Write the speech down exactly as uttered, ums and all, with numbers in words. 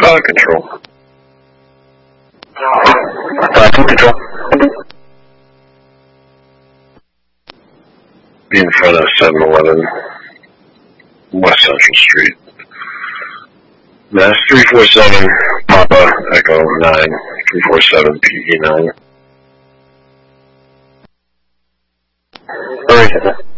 Uh, control. Uh, control. Be in front of seven eleven West Central Street. Mass three four seven, Papa, Echo nine, three four seven, P E nine. Where is it?